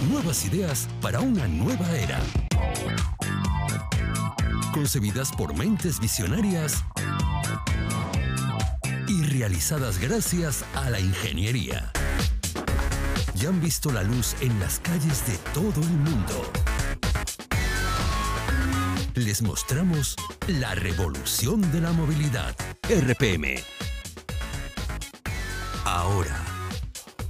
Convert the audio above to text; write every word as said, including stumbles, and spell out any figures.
Nuevas ideas para una nueva era. Concebidas por mentes visionarias y realizadas gracias a la ingeniería. Ya han visto la luz en las calles de todo el mundo. Les mostramos la revolución de la movilidad. R P M. Ahora.